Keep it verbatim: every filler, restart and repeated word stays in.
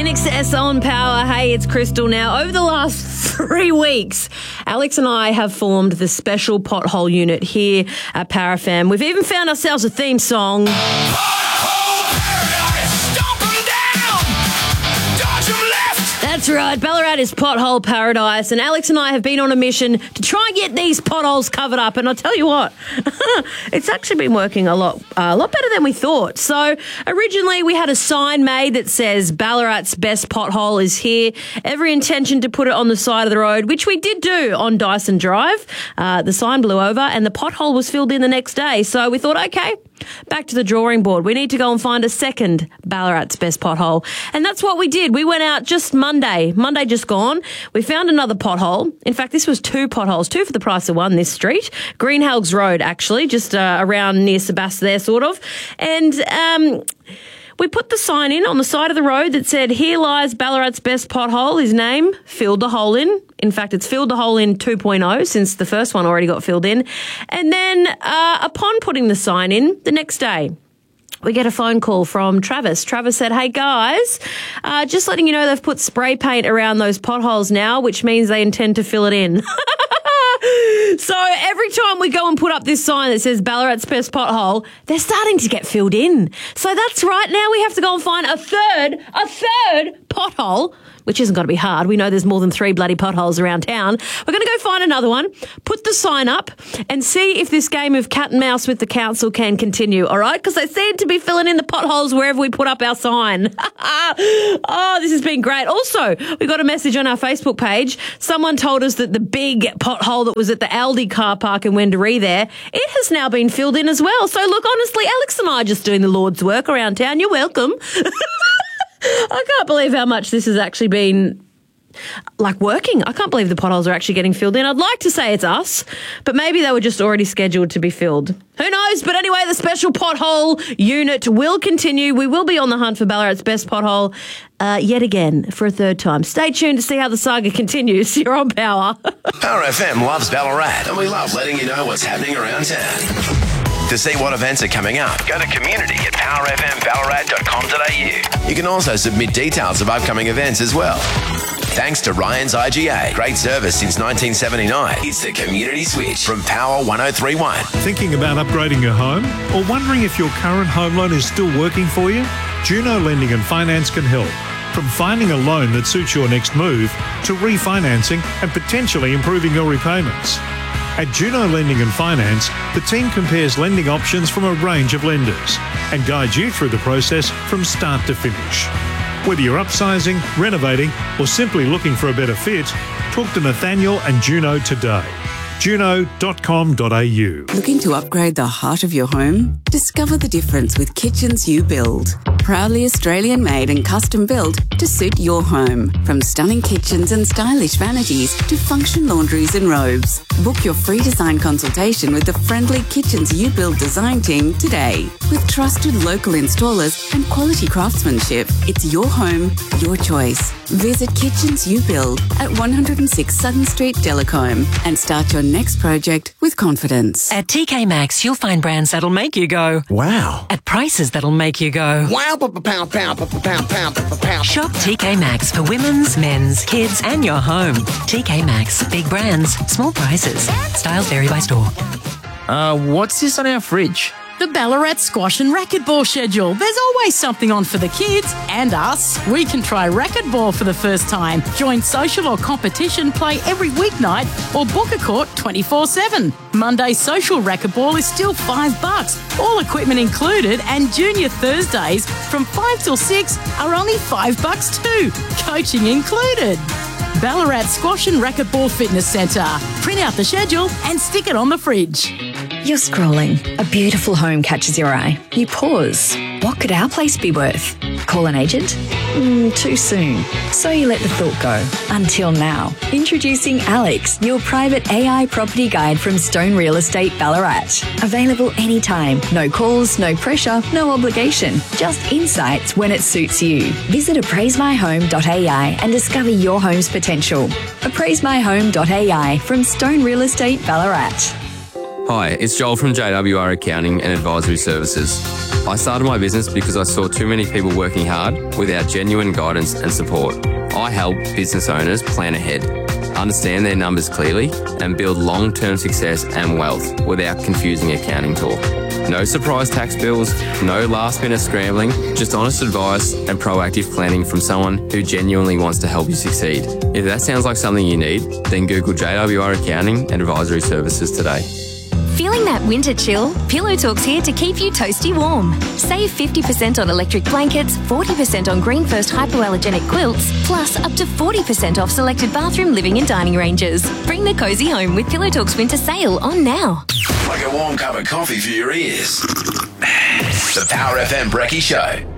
In Excess on Power. Hey, it's Crystal now. Over the last three weeks, Alex and I have formed the special pothole unit here at Power F M. We've even found ourselves a theme song. That's right, Ballarat is pothole paradise, and Alex and I have been on a mission to try and get these potholes covered up. And I'll tell you what, it's actually been working a lot, uh, a lot better than we thought. So originally we had a sign made that says Ballarat's best pothole is here. Every intention to put it on the side of the road, which we did do on Dyson Drive. Uh, the sign blew over and the pothole was filled in the next day. So we thought, okay, back to the drawing board. We need to go and find a second Ballarat's best pothole. And that's what we did. We went out just Monday, Monday just gone. We found another pothole. In fact, this was two potholes, two for the price of one, this street. Greenhalghs Road, actually, just uh, around near Sebas there, sort of. And um, we put the sign in on the side of the road that said, here lies Ballarat's best pothole. His name, filled the hole in. In fact, it's filled the hole in two point oh since the first one already got filled in. And then uh, upon putting the sign in, the next day, we get a phone call from Travis. Travis said, hey, guys, uh, just letting you know they've put spray paint around those potholes now, which means they intend to fill it in. So every time we go and put up this sign that says Ballarat's best pothole, they're starting to get filled in. So that's right. Now we have to go and find a third, a third pothole, which isn't going to be hard. We know there's more than three bloody potholes around town. We're going to go find another one, put the sign up, and see if this game of cat and mouse with the council can continue, all right? Because they seem to be filling in the potholes wherever we put up our sign. Oh, this has been great. Also, we got a message on our Facebook page. Someone told us that the big pothole that was at the Aldi car park in Wendouree there, it has now been filled in as well. So, look, honestly, Alex and I are just doing the Lord's work around town. You're welcome. I can't believe how much this has actually been, like, working. I can't believe the potholes are actually getting filled in. I'd like to say it's us, but maybe they were just already scheduled to be filled. Who knows? But anyway, the special pothole unit will continue. We will be on the hunt for Ballarat's best pothole uh, yet again for a third time. Stay tuned to see how the saga continues. You're on Power. Power F M loves Ballarat, and we love letting you know what's happening around town. To see what events are coming up, go to community at power f m ballarat dot com dot a u. You can also submit details of upcoming events as well. Thanks to Ryan's I G A. Great service since nineteen seventy-nine. It's the Community Switch from Power one oh three point one. Thinking about upgrading your home? Or wondering if your current home loan is still working for you? Juno Lending and Finance can help. From finding a loan that suits your next move to refinancing and potentially improving your repayments. At Juno Lending and Finance, the team compares lending options from a range of lenders and guides you through the process from start to finish. Whether you're upsizing, renovating, or simply looking for a better fit, talk to Nathaniel and Juno today. juno dot com dot a u. Looking to upgrade the heart of your home? Discover the difference with Kitchens You Build. Proudly Australian made and custom built to suit your home. From stunning kitchens and stylish vanities to function laundries and robes. Book your free design consultation with the friendly Kitchens You Build design team today. With trusted local installers and quality craftsmanship, it's your home, your choice. Visit Kitchens You Build at one oh six Sutton Street, Delacombe, and start your next project with confidence. At T K Maxx, you'll find brands that'll make you go, wow. At prices that'll make you go, wow. Pound, pound, pound, pound, pound, pound. Shop T K Maxx for women's, men's, kids, and your home. T K Maxx, big brands, small prices. Styles vary by store. Uh, what's this on our fridge? The Ballarat Squash and Racquetball schedule. There's always something on for the kids and us. We can try racquetball for the first time, join social or competition play every weeknight, or book a court twenty-four seven. Monday social racquetball is still five bucks, all equipment included, and junior Thursdays from five till six are only five bucks too, coaching included. Ballarat Squash and Racquetball Fitness Centre. Print out the schedule and stick it on the fridge. You're scrolling. A beautiful home catches your eye. You pause. What could our place be worth? Call an agent? Mm, too soon. So you let the thought go. Until now. Introducing Alex, your private A I property guide from Stone Real Estate Ballarat. Available anytime. No calls, no pressure, no obligation. Just insights when it suits you. Visit appraise my home dot a i and discover your home's potential. appraise my home dot a i from Stone Real Estate Ballarat. Hi, it's Joel from J W R Accounting and Advisory Services. I started my business because I saw too many people working hard without genuine guidance and support. I help business owners plan ahead, understand their numbers clearly, and build long-term success and wealth without confusing accounting talk. No surprise tax bills, no last-minute scrambling, just honest advice and proactive planning from someone who genuinely wants to help you succeed. If that sounds like something you need, then Google J W R Accounting and Advisory Services today. Feeling that winter chill? Pillow Talk's here to keep you toasty warm. Save fifty percent on electric blankets, forty percent on Green First hypoallergenic quilts, plus up to forty percent off selected bathroom, living and dining ranges. Bring the cosy home with Pillow Talk's winter sale on now. Like a warm cup of coffee for your ears. The Power F M Brekkie Show.